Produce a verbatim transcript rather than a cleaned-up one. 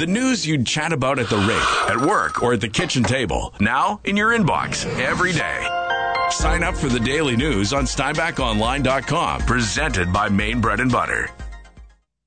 The news you'd chat about at the rink, at work, or at the kitchen table. Now in your inbox every day. Sign up for the daily news on Steinbach Online dot com. Presented by Maine Bread and Butter.